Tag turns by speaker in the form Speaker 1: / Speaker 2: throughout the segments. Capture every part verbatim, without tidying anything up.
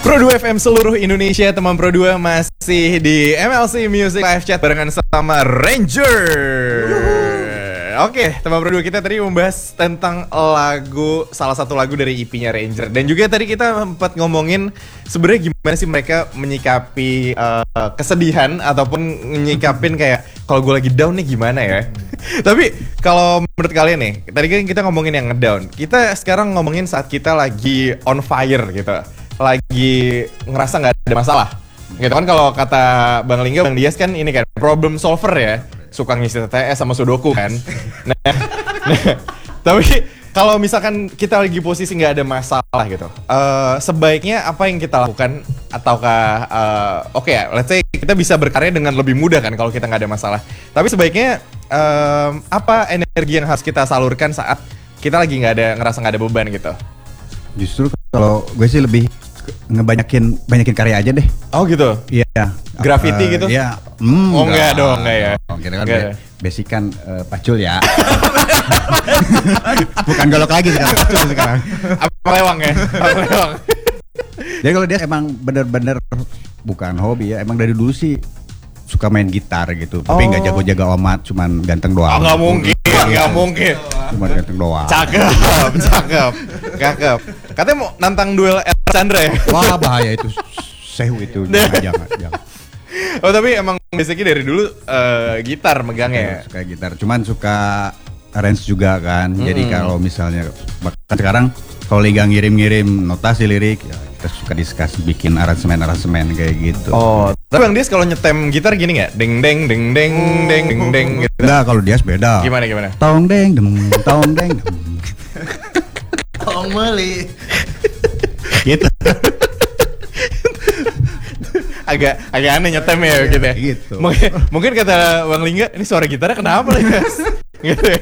Speaker 1: Pro dua F M seluruh Indonesia, teman Pro dua masih di M L C Music Live Chat barengan sama Ranger. Oke, teman Pro dua, kita tadi membahas tentang lagu, salah satu lagu dari E P-nya Ranger. Dan juga tadi kita sempat ngomongin sebenarnya gimana sih mereka menyikapi uh, kesedihan ataupun menyikapin kayak kalau gue lagi down nih gimana ya. Tapi kalau menurut kalian nih, tadi kan kita ngomongin yang ngedown. Kita sekarang ngomongin saat kita lagi on fire gitu, lagi ngerasa nggak ada masalah. Gitu kan, kalau kata Bang Lingga, Bang Dias kan ini kan problem solver ya, suka ngisi T T S sama sudoku kan. Nah, nah tapi kalau misalkan kita lagi posisi nggak ada masalah gitu, uh, sebaiknya apa yang kita lakukan? Ataukah uh, oke okay ya, let's say kita bisa berkarya dengan lebih mudah kan kalau kita nggak ada masalah. Tapi sebaiknya um, apa energi yang harus kita salurkan saat kita lagi nggak ada, ngerasa nggak ada beban gitu?
Speaker 2: Justru kalau gue sih lebih ngebanyakin banyakin karya aja deh.
Speaker 1: Oh gitu?
Speaker 2: Iya.
Speaker 1: Graffiti
Speaker 2: uh,
Speaker 1: gitu?
Speaker 2: Iya. Mm,
Speaker 1: oh enggak dong, enggak ya?
Speaker 2: Oh, kita kan be- basic kan uh, pacul ya. Bukan golok lagi sekarang, pacul sekarang.
Speaker 1: Apa lewang ya? Apa lewang?
Speaker 2: Jadi kalau dia emang bener-bener bukan hobi ya, emang dari dulu sih suka main gitar gitu. Tapi nggak oh. jago-jago amat, cuman ganteng doang.
Speaker 1: Oh nggak mungkin, nggak mungkin.
Speaker 2: Cuma ganteng doang.
Speaker 1: Cakep, cakep, cakep. Katanya mau nantang duel Chandra ya?
Speaker 2: Wah bahaya itu, sehu itu, jangan, jangan, jangan.
Speaker 1: Oh tapi emang basicnya dari dulu uh, gitar megangnya.
Speaker 2: Suka gitar, cuman suka arrange juga kan. Hmm. Jadi kalau misalnya bahkan sekarang kalau Liga ngirim-ngirim notasi lirik, ya kita suka diskus bikin aransemen-aransemen kayak gitu.
Speaker 1: Oh, tapi Bang Dias kalau nyetem gitar gini nggak? Deng deng deng deng deng deng deng gitu.
Speaker 2: Enggak, kalau Dias beda.
Speaker 1: Gimana gimana?
Speaker 2: Tong deng deng tong deng deng.
Speaker 3: Tong meli.
Speaker 1: Gitu. agak agak aneh nyetem ya gitu ya.
Speaker 2: Gitu.
Speaker 1: Mungkin mungkin kata Bang Lingga, ini suara gitarnya kenapa nih Mas? Gitu ya.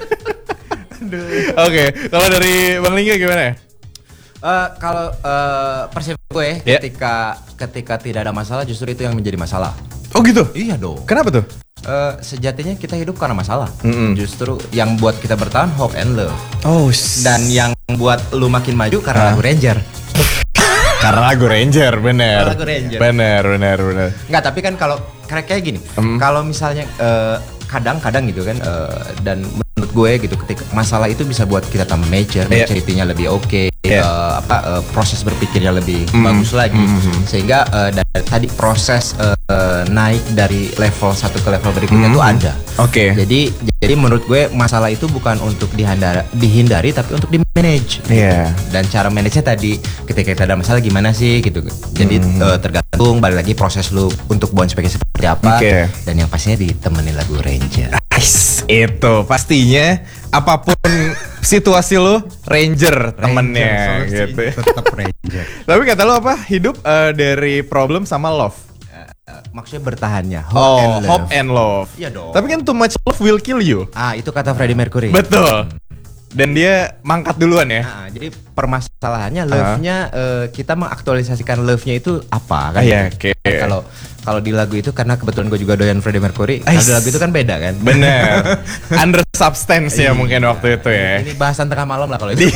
Speaker 1: Oke, kalau dari Bang Lingga gimana?
Speaker 3: Uh, kalau uh, persepsi gue
Speaker 1: yeah.
Speaker 3: ketika ketika tidak ada masalah, justru itu yang menjadi masalah.
Speaker 1: Oh gitu?
Speaker 3: Iya dong.
Speaker 1: Kenapa tuh?
Speaker 3: Uh, sejatinya kita hidup karena masalah.
Speaker 1: Mm-hmm.
Speaker 3: Justru yang buat kita bertahan hope and love.
Speaker 1: Oh.
Speaker 3: Dan yang buat lu makin maju karena lagu Ranger.
Speaker 1: Karena lagu Ranger, bener.
Speaker 3: Karena lagu Ranger.
Speaker 1: Bener, bener, bener.
Speaker 3: Enggak, tapi kan kalau kayak gini, mm. kalau misalnya uh, kadang-kadang gitu kan, uh, dan menurut gue gitu, ketika masalah itu bisa buat kita tambah mature, yeah. maturity-nya lebih oke, okay, yeah. uh, apa uh, proses berpikirnya lebih mm. bagus lagi, mm-hmm. sehingga uh, dari tadi proses uh, uh, naik dari level satu ke level berikutnya itu mm-hmm. ada.
Speaker 1: Oke. Okay.
Speaker 3: Jadi jadi menurut gue masalah itu bukan untuk dihindari, dihindari tapi untuk di manage.
Speaker 1: Iya. Yeah.
Speaker 3: Dan cara manage-nya tadi ketika kita ada masalah gimana sih gitu. Jadi mm. uh, tergantung balik lagi proses lu untuk bounce back seperti apa.
Speaker 1: Okay.
Speaker 3: Dan yang pastinya ditemenin lagu Ranger.
Speaker 1: Nice. Itu pastinya apapun situasi lu Ranger temennya
Speaker 2: Ranger,
Speaker 1: gitu.
Speaker 2: Tetap Ranger.
Speaker 1: Tapi kata lu apa? Hidup uh, dari problem sama love.
Speaker 3: Uh, maksudnya bertahannya.
Speaker 1: Hope oh, and love. Hope and love.
Speaker 3: Iya dong.
Speaker 1: Tapi kan too much love will kill you.
Speaker 3: Ah, itu kata Freddie Mercury.
Speaker 1: Betul. Dan dia mangkat duluan ya.
Speaker 3: Nah, jadi permasalahannya love-nya uh. uh, kita mengaktualisasikan love-nya itu apa kan?
Speaker 1: Iya, oke.
Speaker 3: Okay. Kalau kalau di lagu itu karena kebetulan gue juga doyan Freddie Mercury. Kalau di lagu itu kan beda kan?
Speaker 1: Bener. Under substance ya mungkin waktu itu ya.
Speaker 3: Ini bahasan tengah malam lah kalau itu.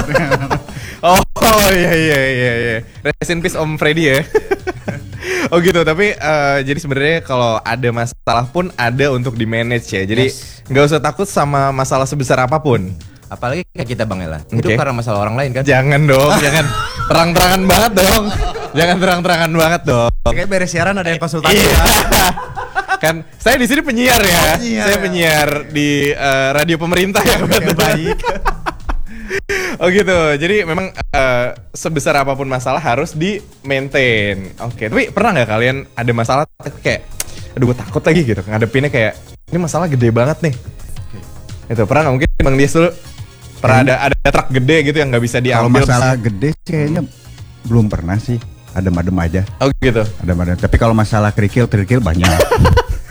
Speaker 1: oh, oh iya iya iya iya. Rest in peace Om Freddie ya. Oh gitu, tapi uh, jadi sebenarnya kalau ada masalah pun ada untuk di manage ya. Jadi nggak yes. usah takut sama masalah sebesar apapun.
Speaker 3: Apalagi kayak kita Bang Ella, hidup okay. karena masalah orang lain kan?
Speaker 1: Jangan dong, jangan terang-terangan banget dong. Jangan terang-terangan banget dong.
Speaker 3: Kayak beres siaran ada yang konsultasi
Speaker 1: ya. Kan saya di sini penyiar ya. Oh, penyiar, saya penyiar di uh, radio pemerintah yang baik. Oh gitu. Jadi memang uh, sebesar apapun masalah harus di maintain. Oke. Okay. Tapi pernah nggak kalian ada masalah kayak, aduh gue takut lagi gitu ngadepinnya kayak ini masalah gede banget nih. Okay. Itu pernah nggak? Mungkin Bang Dias dulu pernah ada ada truk gede gitu yang nggak bisa diambil.
Speaker 2: Kalau masalah gede sih kayaknya belum pernah sih. Adem-adem aja.
Speaker 1: Oh gitu.
Speaker 2: Adem-adem. Tapi kalau masalah kerikil, kerikil banyak.